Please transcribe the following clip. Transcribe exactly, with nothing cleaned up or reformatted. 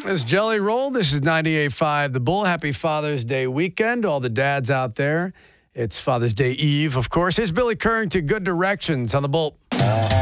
This is Jelly Roll. This is ninety-eight point five The Bull. Happy Father's Day weekend. All the dads out there. It's Father's Day Eve, of course. Here's Billy Currington. Good directions on The Bull.